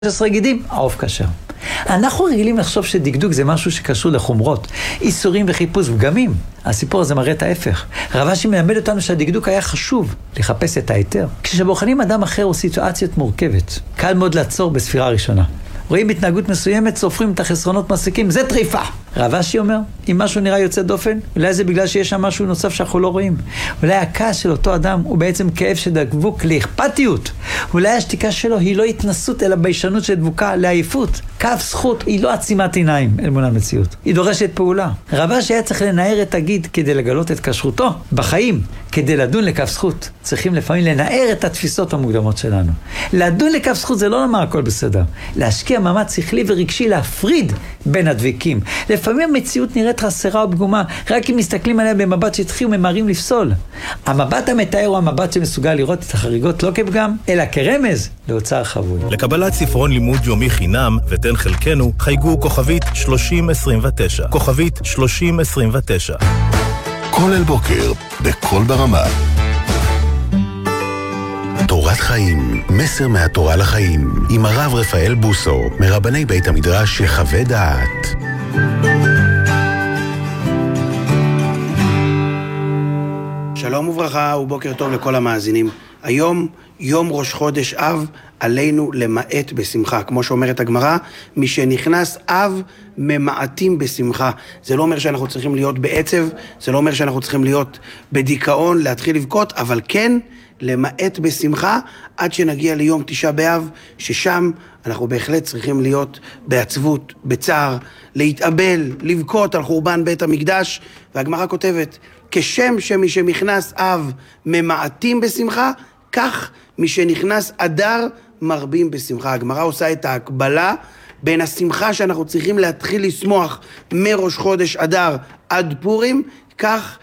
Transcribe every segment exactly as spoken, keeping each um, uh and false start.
עשרה גידים, העוף כשר. אנחנו רגילים לחשוב שדקדוק זה משהו שקשור לחומרות, איסורים וחיפוש פגמים. הסיפור הזה מראה את ההפך. רב אשי מלמד אותנו שהדקדוק היה חשוב לחפש את ההיתר. כשבוחנים אדם אחר הוא סיטואציות מורכבת, קל מאוד לעצור בספירה הראשונה. רואים התנהגות מסוימת, סופרים את החסרונות מסיקים, זה טריפה. רב אשי אומר, אם משהו נראה יוצא דופן, אולי זה בגלל שיש שם משהו נוסף שאנחנו לא רואים. אולי הכעס של אותו אדם הוא בעצם כאב שדבוק לאכפתיות. אולי השתיקה שלו היא לא התנסות, אלא ביישנות שדבוקה לעייפות. כף זכות היא לא עצימת עיניים אל מול המציאות. היא דורשת פעולה. רב אשי היה צריך לנער את הגיד כדי לגלות את כשרותו. בחיים, כדי לדון לכף זכות, צריכים לפעמים לנער את התפיסות המוקדמות שלנו. לדון לכף זכות זה לא לומר הכל בסדר. להשקיע מאמץ שכלי ורגשי להפריד בין הדביקים. לפעמים המציאות נראית חסרה או פגומה, רק אם מסתכלים עליה במבט שטחי וממהרים לפסול. המבט המתאר הוא המבט שמסוגל לראות את החריגות לא כפגם, אלא כרמז לאוצר חבוי. לקבלת ספרון לימוד יומי חינם ותן חלקנו, חייגו כוכבית שלושים עשרים ותשע. כוכבית שלושים עשרים ותשע. כל אל בוקר, בכל ברמה. תורת חיים, מסר מהתורה לחיים, עם הרב רפאל בוסו, מרבני בית המדרש יחווה דעת. שלום וברכה ובוקר טוב לכל המאזינים. היום יום ראש חודש אב, עלינו למעט בשמחה. כמו שאומרת הגמרא, מי שנכנס אב ממעטים בשמחה. זה לא אומר שאנחנו צריכים להיות בעצב, זה לא אומר שאנחנו צריכים להיות בדיכאון, להתחיל לבכות, אבל כן למעט בשמחה עד שנגיע ליום תשעה באב, ששם אנחנו בהחלט צריכים להיות בעצבות, בצער, להתאבל, לבכות על חורבן בית המקדש. והגמרא כותבת, כשם שמי שנכנס אב ממעטים בשמחה, כך מי שנכנס אדר מרבים בשמחה. הגמרא עושה את ההקבלה בין השמחה שאנחנו צריכים להתחיל לשמוח מראש חודש אדר עד פורים, כך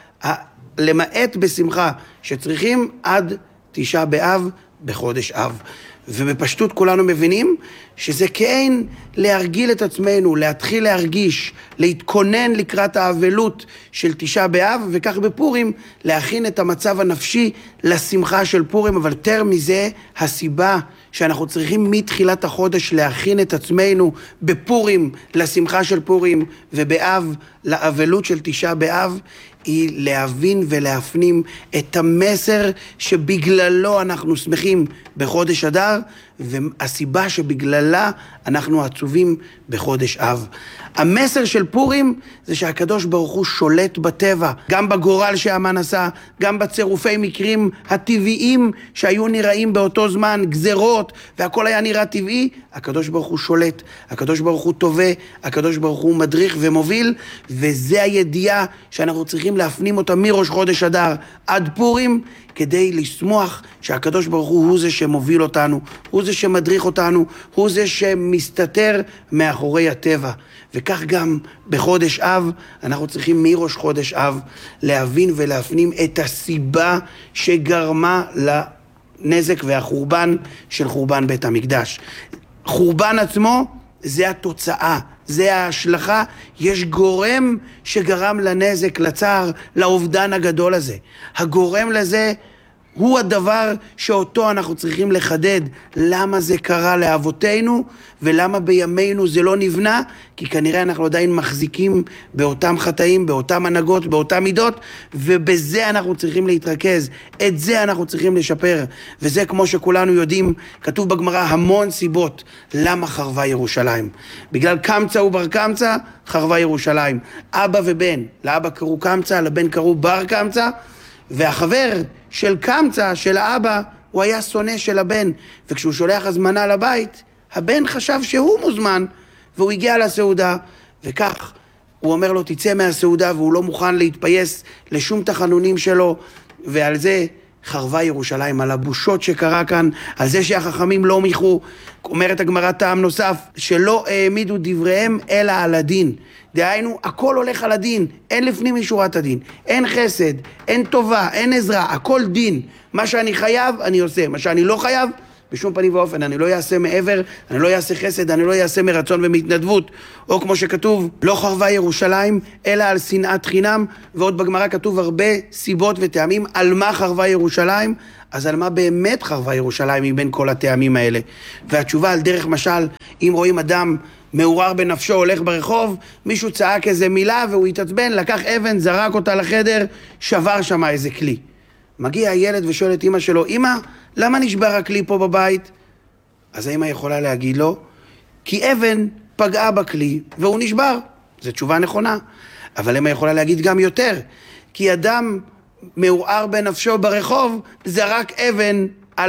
למעט בשמחה שצריכים עד תשעה באב בחודש אב. ובפשטות כולנו מבינים שזה כאין להרגיל את עצמנו, להתחיל להרגיש, להתכונן לקראת האבלות של תשעה באב, וכך בפורים להכין את המצב הנפשי לשמחה של פורים. אבל יותר מזה, הסיבה שאנחנו צריכים מתחילת החודש להכין את עצמנו בפורים לשמחה של פורים, ובאב לאבלות של תשעה באב, היא להבין ולהפנים את המסר שבגללו אנחנו שמחים בחודש אדר, והסיבה שבגללה אנחנו עצובים בחודש אב. המסר של פורים זה שהקדוש ברוך הוא שולט בטבע, גם בגורל שהמן עשה, גם בצירופי מקרים הטבעיים שהיו נראים באותו זמן, גזרות, והכל היה נראה טבעי. הקדוש ברוך הוא שולט, הקדוש ברוך הוא טובה, הקדוש ברוך הוא מדריך ומוביל, וזה הידיעה שאנחנו צריכים להפנים אותה מראש חודש אדר עד פורים, כדי לשמוח שהקדוש ברוך הוא הוא זה שמוביל אותנו, הוא זה שמדריך אותנו, הוא זה שמסתתר מאחורי הטבע. וכך גם בחודש אב, אנחנו צריכים מראש חודש אב להבין ולהפנים את הסיבה שגרמה לנזק והחורבן של חורבן בית המקדש. חורבן עצמו זה התוצאה, זה ההשלכה. יש גורם שגרם לנזק, לצער, לאובדן הגדול הזה. הגורם לזה הוא הדבר שאותו אנחנו צריכים לחדד. למה זה קרה לאבותינו ולמה בימינו זה לא נבנה? כי כנראה אנחנו עדיין מחזיקים באותם חטאים, באותם הנהגות, באותם מידות, ובזה אנחנו צריכים להתרכז. את זה אנחנו צריכים לשפר. וזה, כמו שכולנו יודעים, כתוב בגמרא המון סיבות למה חרבה ירושלים. בגלל קמצא ובר קמצא חרבה ירושלים. אבא ובן, לאבא קראו קמצא, לבן קראו בר קמצא, והחבר של קמצא, של האבא, הוא היה שונא של הבן, וכשהוא שולח הזמנה לבית, הבן חשב שהוא מוזמן, והוא הגיע לסעודה, וכך הוא אומר לו, תצא מהסעודה, והוא לא מוכן להתפייס לשום תחנונים שלו, ועל זה חרבה ירושלים, על הבושות שקרה כאן, על זה שהחכמים לא מיחו. אומרת הגמרא טעם נוסף, שלא העמידו דבריהם אלא על הדין. דהיינו, הכל הולך על הדין, אין לפנים משורת הדין, אין חסד, אין טובה, אין עזרה, הכל דין. מה שאני חייב, אני עושה, מה שאני לא חייב, בשום פנים ואופן, אני לא אעשה מעבר, אני לא אעשה חסד, אני לא אעשה מרצון ומתנדבות. או כמו שכתוב, לא חרבה ירושלים, אלא על שנאת חינם, ועוד בגמרא כתוב הרבה סיבות וטעמים, על מה חרבה ירושלים, אז על מה באמת חרבה ירושלים מבין כל הטעמים האלה. והתשובה על דרך משל, אם רואים אדם מעורר בנפשו הולך ברחוב, מישהו צעק איזה מילה והוא התעצבן, לקח אבן, זרק אותה לחדר, שבר שם איזה כלי. מגיע הילד ושואל את אמא שלו, אמא, למה נשבר הכלי פה בבית? אז האמא יכולה להגיד לו, כי אבן פגעה בכלי והוא נשבר. זו תשובה נכונה. אבל אמא יכולה להגיד גם יותר, כי אדם מעורר בנפשו ברחוב, זרק אבן